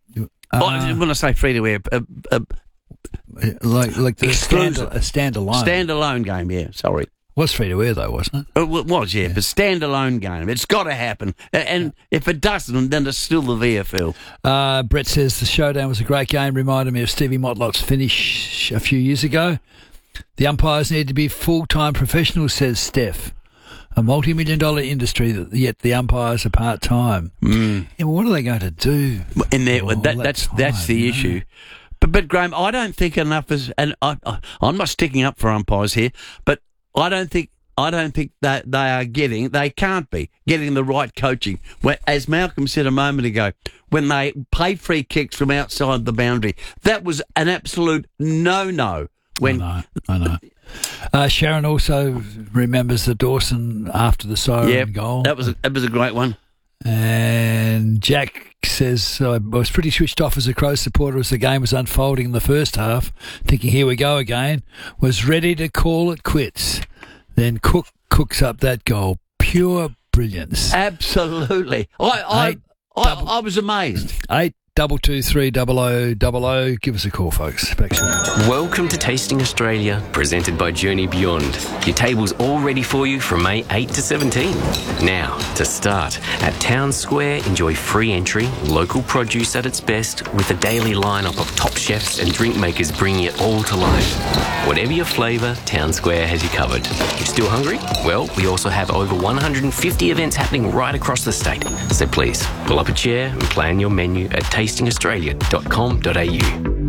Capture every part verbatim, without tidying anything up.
Uh, oh, when I say free to air, uh, uh, like like the stand, exclusive. a standalone. Standalone game, yeah, sorry. Was free to air though, wasn't it? It was, yeah, Yeah. but standalone game. It's got to happen. And, and if it doesn't, then it's still the V F L. Uh, Brett says the showdown was a great game. Reminded me of Stevie Motlock's finish a few years ago. The umpires need to be full-time professionals, says Steph. A multi-million dollar industry, yet the umpires are part-time. Mm. Yeah, well, what are they going to do? In there, all that, that that's time, that's the you know? issue. But, but Graham, I don't think enough is, and I, I, I'm not sticking up for umpires here, but I don't think I don't think that they are getting, they can't be getting the right coaching. When, as Malcolm said a moment ago, when they played free kicks from outside the boundary, that was an absolute no-no. When I know, I know. Uh, Sharon also remembers the Dawson after the siren yeah, goal. that was a, that was a great one. And Jack says, I was pretty switched off as a Crows supporter as the game was unfolding in the first half, thinking, here we go again, was ready to call it quits. Then Cook cooks up that goal. Pure brilliance. Absolutely. I I, Eight I, double- I was amazed. Eight double two three double o double o. Give us a call, folks. Back to you. Welcome to Tasting Australia, presented by Journey Beyond. Your table's all ready for you from May eighth to seventeenth. Now, to start, at Town Square, enjoy free entry, local produce at its best, with a daily lineup of top chefs and drink makers bringing it all to life. Whatever your flavour, Town Square has you covered. You still hungry? Well, we also have over one hundred fifty events happening right across the state. So please, pull up a chair and plan your menu at tasting australia dot com dot a u.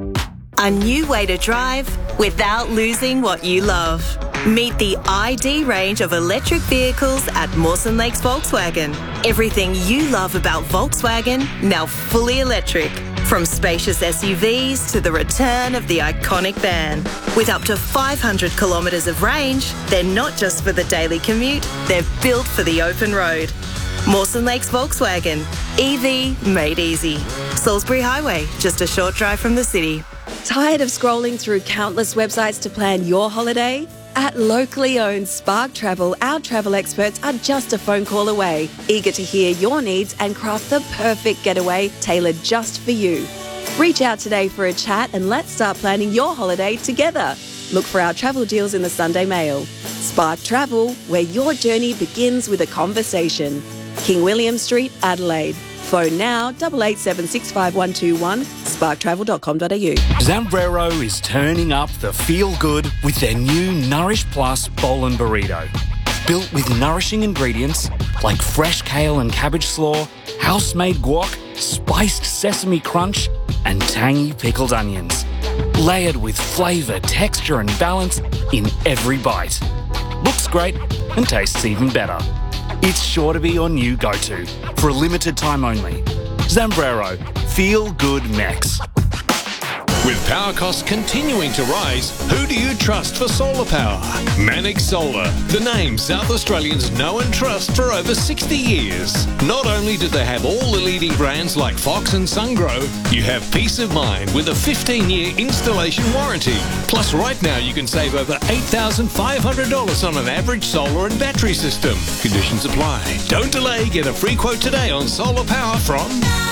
A new way to drive without losing what you love. Meet the I D range of electric vehicles at Mawson Lakes Volkswagen. Everything you love about Volkswagen, now fully electric. From spacious S U Vs to the return of the iconic van. With up to five hundred kilometres of range, they're not just for the daily commute, they're built for the open road. Mawson Lakes Volkswagen. E V made easy. Salisbury Highway, just a short drive from the city. Tired of scrolling through countless websites to plan your holiday? At locally owned Spark Travel, our travel experts are just a phone call away, eager to hear your needs and craft the perfect getaway tailored just for you. Reach out today for a chat and let's start planning your holiday together. Look for our travel deals in the Sunday Mail. Spark Travel, where your journey begins with a conversation. King William Street, Adelaide. Phone now, eight eight seven six five one two one, spark travel dot com dot a u. Zambrero is turning up the feel-good with their new Nourish Plus Bowl and Burrito. Built with nourishing ingredients like fresh kale and cabbage slaw, house-made guac, spiced sesame crunch, and tangy pickled onions. Layered with flavour, texture and balance in every bite. Looks great and tastes even better. It's sure to be your new go-to for a limited time only. Zambrero, feel good Mex. With power costs continuing to rise, who do you trust for solar power? Manix Solar, the name South Australians know and trust for over sixty years. Not only do they have all the leading brands like Fox and SunGrow, you have peace of mind with a fifteen year installation warranty. Plus, right now you can save over eight thousand five hundred dollars on an average solar and battery system. Conditions apply. Don't delay, get a free quote today on solar power from...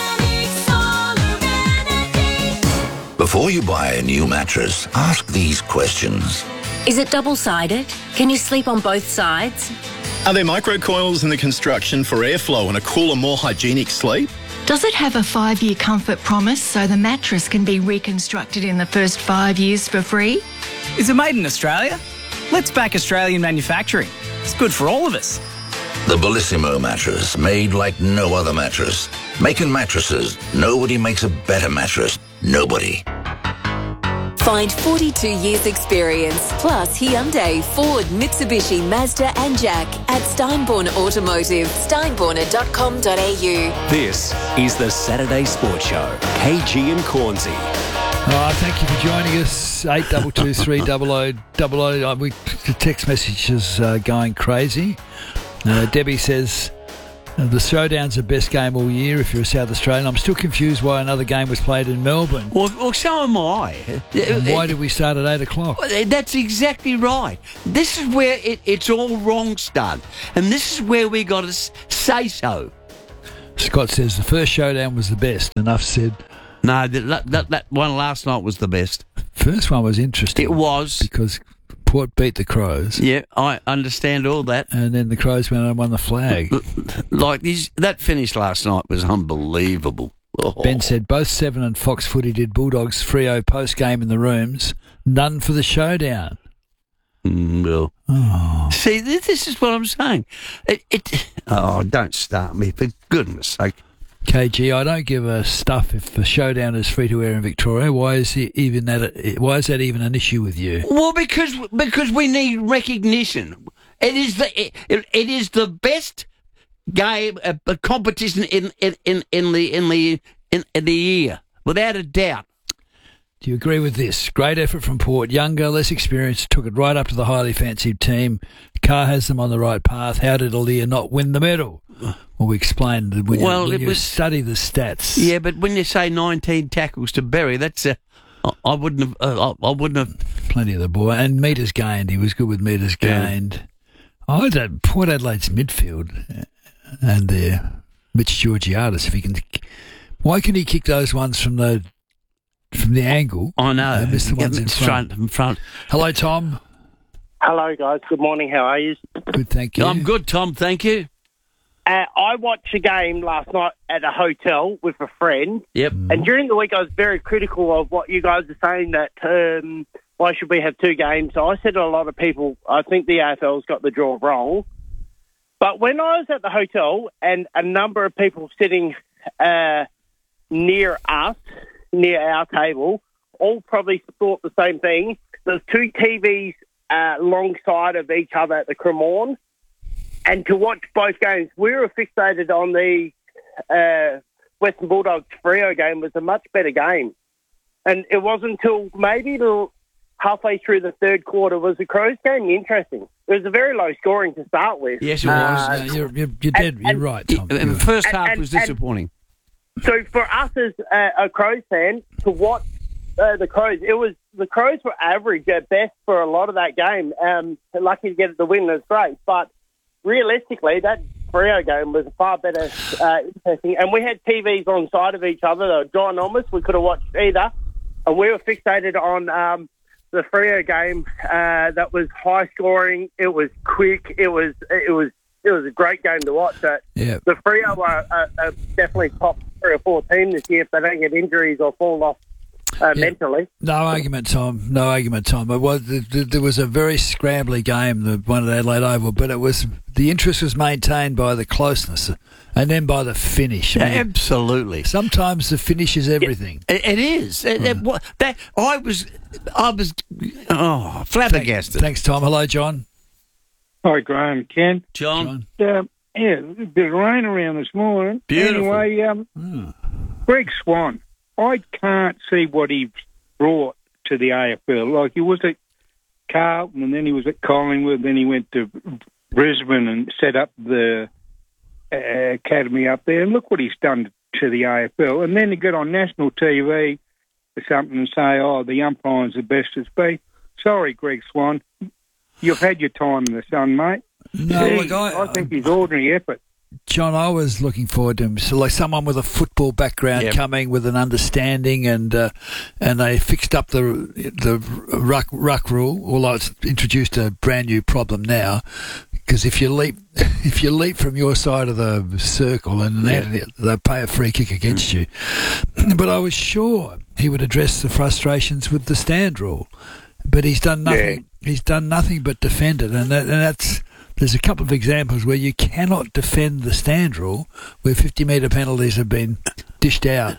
Before you buy a new mattress, ask these questions. Is it double-sided? Can you sleep on both sides? Are there microcoils in the construction for airflow and a cooler, more hygienic sleep? Does it have a five-year comfort promise so the mattress can be reconstructed in the first five years for free? Is it made in Australia? Let's back Australian manufacturing. It's good for all of us. The Bellissimo mattress, made like no other mattress. Making mattresses, nobody makes a better mattress. Nobody. Find forty-two years experience, plus Hyundai, Ford, Mitsubishi, Mazda and Jack at Steinborn Automotive, steinborner dot com dot a u. This is the Saturday Sports Show. K G and Cornsey. Oh, thank you for joining us. eight two two three double o double o. We, the text message is uh, going crazy. Uh, Debbie says... Uh, the Showdown's the best game all year if you're a South Australian. I'm still confused why another game was played in Melbourne. Well, well so am I. And why did we start at eight o'clock? Well, that's exactly right. This is where it, it's all wrong, stud. And this is where we got to say so. Scott says the first showdown was the best. Enough said. No, that, that, that one last night was the best. First one was interesting. It was. Because Port beat the Crows. Yeah, I understand all that. And then the Crows went and won the flag. Like, these, that finish last night was unbelievable. Oh. Ben said both Seven and Fox Footy did Bulldogs Freo post-game in the rooms. None for the showdown. Mm, well, oh. See, this, this is what I'm saying. It, it. Oh, don't start me, for goodness sake. K G, I don't give a stuff if the showdown is free to air in Victoria. Why is it even that? Why is that even an issue with you? Well, because because we need recognition. It is the it, it is the best game uh, competition in, in, in, in the in the in, in the year, without a doubt. Do you agree with this? Great effort from Port. Younger, less experienced, took it right up to the highly fancied team. Carr has them on the right path. How did Aaliyah not win the medal? Well, we explained that when, well, you, when it you was, study the stats. Yeah, but when you say nineteen tackles to Berry, that's a. I, I wouldn't have. Uh, I, I wouldn't have. Plenty of the boy and metres gained. He was good with metres gained. Yeah. I don't. Port Adelaide's midfield and there, Mitch Georgiadis. If he can, why can he kick those ones from the from the angle? I know. And miss the ones in front. front. In front. Hello, Tom. Hello, guys. Good morning. How are you? Good, thank you. I'm good, Tom. Thank you. Uh, I watched a game last night at a hotel with a friend. Yep. And during the week, I was very critical of what you guys are saying that um, why should we have two games? So I said to a lot of people, I think the A F L's got the draw wrong. But when I was at the hotel and a number of people sitting uh, near us, near our table, all probably thought the same thing. There's two T Vs uh, alongside of each other at the Cremorne. And to watch both games, we were fixated on the uh, Western Bulldogs Freo game. Was a much better game. And it wasn't until maybe the halfway through the third quarter was the Crows game interesting. It was a very low scoring to start with. Yes, it was. Uh, you're, you're, you're dead. And, you're right, Tom. And the first and, half and, was disappointing. So for us as a, a Crows fan, to watch uh, the Crows, it was the Crows were average at best for a lot of that game. Um, lucky to get the win, that's great. But realistically, that Freo game was far better uh, interesting. And we had T Vs on side of each other. They were ginormous. We could have watched either. And we were fixated on um, the Freo game uh, that was high scoring. It was quick. It was it was it was a great game to watch. But yeah. The Freo are, are, are definitely top three or four team this year if they don't get injuries or fall off uh, yeah. mentally. No argument, Tom. No argument, Tom. It was, there was a very scrambly game, the one at Adelaide Oval, but it was the interest was maintained by the closeness and then by the finish. Yeah, I mean, absolutely. Sometimes the finish is everything. It, it is. It, it, what, that I was, I was, oh, flabbergasted. Thanks, Tom. Hello, John. Hi, Graham, Ken. John. John. Um, yeah, a bit of rain around this morning. Beautiful. Anyway, um, mm. Greg Swan, I can't see what he brought to the A F L. Like, he was at Carlton, and then he was at Collingwood, then he went to Brisbane and set up the uh, academy up there. And look what he's done to the A F L. And then to get on national T V or something and say, oh, the umpire's the best it's been. Sorry, Greg Swan. You've had your time in the sun, mate. No, Gee, look, I, I think he's ordinary effort. John, I was looking forward to him. So, like someone with a football background yep. coming with an understanding, and uh, and they fixed up the the ruck ruck rule. Although it's introduced a brand new problem now, because if you leap if you leap from your side of the circle, and yeah. they, they pay a free kick against mm. you. But I was sure he would address the frustrations with the stand rule, but he's done nothing. Yeah. He's done nothing but defend it, and, that, and that's. There's a couple of examples where you cannot defend the stand rule, where fifty metre penalties have been dished out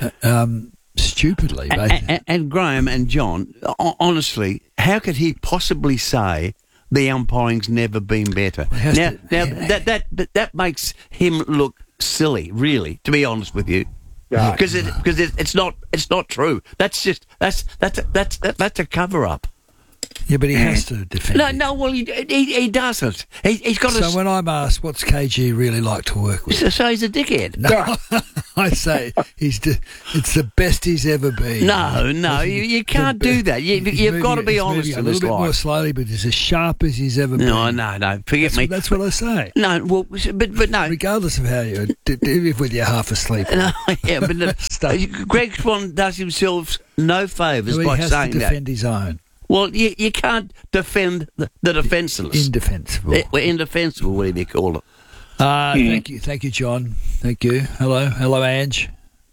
um, stupidly. And, and, and Graham and John, honestly, how could he possibly say the umpiring's never been better? Now, to, now yeah. that, that that makes him look silly, really, to be honest with you. Because it, because it, it's not it's not true. That's just that's that's that's that's a cover up. Yeah, but he has to defend. No, it. no. Well, he he, he doesn't. He, he's got. So a, when I'm asked, what's K G really like to work with? So, so he's a dickhead. No, I say he's the, it's the best he's ever been. No, no, you, you can't do that. You, He's you've moving- got to be he's honest moving in a this little bit more life. slowly, but he's as sharp as he's ever been. No, no, no. Forget that's, me. That's what I say. No, well, but but no. Regardless of how you, if with you half asleep. No, yeah, but the, Greg Swan does himself no favours He by has saying to defend that. his own. Well, you, you can't defend the, the defenceless. Indefensible. Eh, well, indefensible, whatever you call it. Uh, Thank you, thank you, John. Thank you. Hello, hello, Ange.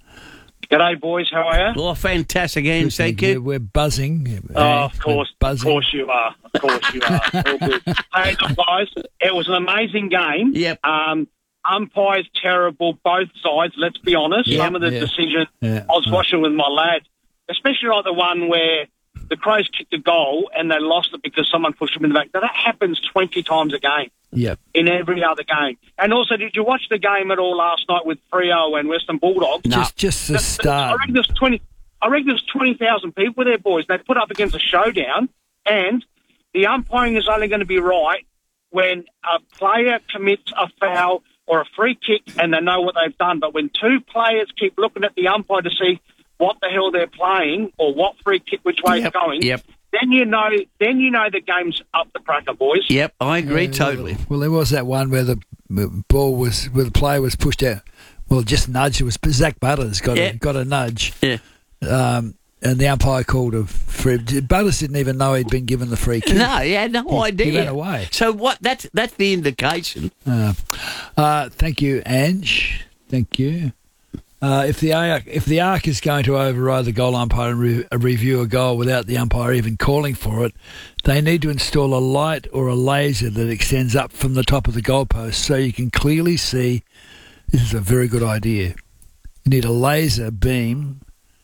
G'day, boys. How are you? Oh, fantastic, Ange. Thank you. We're, we're buzzing. Oh, of course, We're of buzzing. course you are. Of course you are. All good. Hey, look, guys, it was an amazing game. Yep. Um, umpires terrible, both sides. Let's be honest. Yep, Some of the yeah. decisions. Yeah. I was watching with my lad, especially like the one where the Crows kicked a goal and they lost it because someone pushed them in the back. Now, that happens twenty times a game. Yep. In every other game. And also, did you watch the game at all last night with Freo and Western Bulldogs? Just, just the I start. reckon there's twenty. I reckon there's twenty thousand people there, boys. They put up against a showdown, and the umpiring is only going to be right when a player commits a foul or a free kick, and they know what they've done. But when two players keep looking at the umpire to see what the hell they're playing or what free kick, which way Yep, it's going, yep. then you know, then you know the game's up the cracker, boys. Yep, I agree Uh, totally. Well, there was that one where the ball was, where the player was pushed out. Well, just nudged. It was Zach Butters got Yeah. a, got a nudge. Yeah. Um, and the umpire called a free. Butters didn't even know he'd been given the free kick. No, he had no He- idea. He ran away. So what? That's that's the indication. Uh, uh, thank you, Ange. Thank you. Uh, if the ARC, if the ARC is going to override the goal umpire and re- review a goal without the umpire even calling for it, they need to install a light or a laser that extends up from the top of the goalpost so you can clearly see. This is a very good idea. You need a laser beam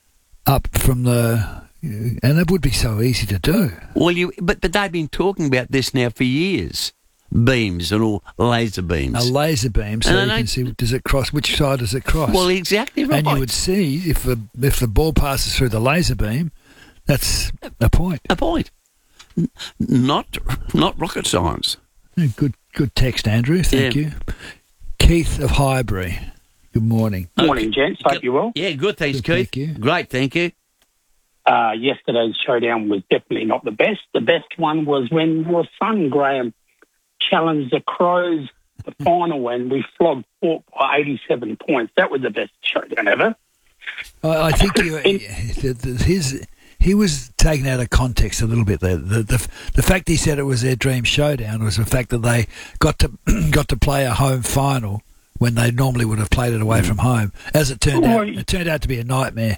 up from the, and it would be so easy to do. Well, you but but they've been talking about this now for years. Beams and all laser beams. A laser beam, so And you I can know- see, does it cross? Which side does it cross? Well, exactly right. And you would see if the if the ball passes through the laser beam, that's a point. A point. N- Not not rocket science. Yeah, Good good text, Andrew. Thank Yeah. you. Keith of Highbury. Good morning. Morning, gents. Hope you're well. Yeah, good. Thanks, Good, Keith. thank you. Great, thank you. Uh, yesterday's showdown was definitely not the best. The best one was when your son, Graham, challenged the Crows the final when we flogged Port by eighty-seven points. That was the best showdown ever. I, I think you, the- the- his he was taken out of context a little bit there. The, the the fact he said it was their dream showdown was the fact that they got to got to play a home final when they normally would have played it away from home. As it turned out, Well, it turned out to be a nightmare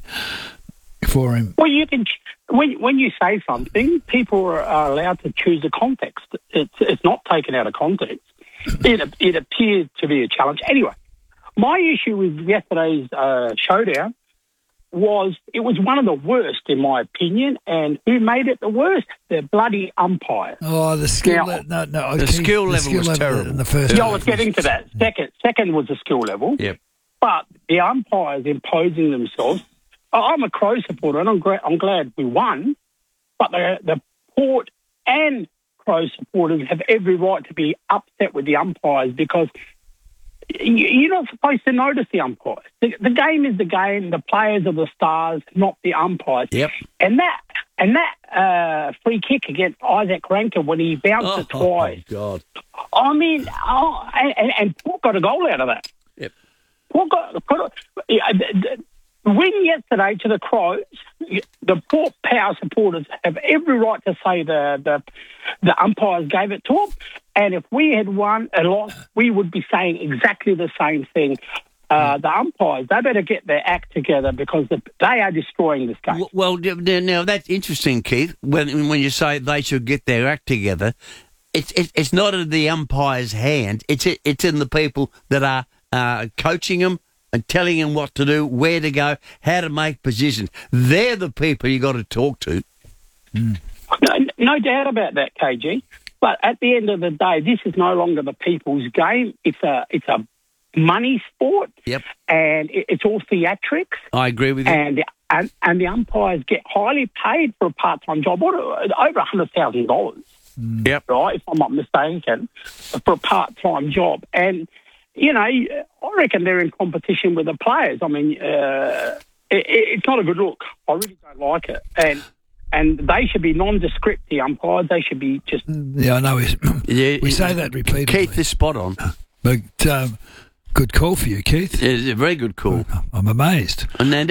for him. Well, you can when when you say something, people are, are allowed to choose the context. It's it's not taken out of context. It it appears to be a challenge. Anyway, my issue with yesterday's uh, showdown was it was one of the worst in my opinion. And who made it the worst? The bloody umpire. Oh, the skill. Now- le- no, no. The Keith, skill level was terrible. in the first. Yeah, I was getting to that. Second, second was the skill level. Yep. But the umpires imposing themselves. I- I'm a Crow supporter, and I'm, gra- I'm glad we won. But the, the Port and Crow supporters have every right to be upset with the umpires because you- you're not supposed to notice the umpires. The, the game is the game. The players are the stars, not the umpires. Yep. And that and that uh, free kick against Isaac Rankin when he bounced it twice. Oh, God. I mean, oh, and, and, and Port got a goal out of that. Yep. Port got, got yeah, the, the win yesterday to the Crows. The Port Power supporters have every right to say the the, the umpires gave it to them. And if we had won and lost, we would be saying exactly the same thing. Uh, the umpires, they better get their act together because the, they are destroying this game. Well, well, now that's interesting, Keith. When when you say they should get their act together, it's it's, it's not in the umpire's hand. It's it's in the people that are uh, coaching them and telling them what to do, where to go, how to make positions. They're the people you got to talk to. Mm. No, no doubt about that, K G. But at the end of the day, this is no longer the people's game. It's a it's a money sport. Yep. And it, it's all theatrics. I agree with you. And, and and the umpires get highly paid for a part-time job, what, over one hundred thousand dollars. Yep. Right, if I'm not mistaken, for a part-time job. And, you know, I reckon they're in competition with the players. I mean, uh, it, it's not a good look. I really don't like it. And and they should be nondescript, the umpires. They should be just... Yeah, I know. We, Yeah, we it- say that repeatedly. Keith is spot on. But um, good call for you, Keith. It's a very good call. I'm amazed. And then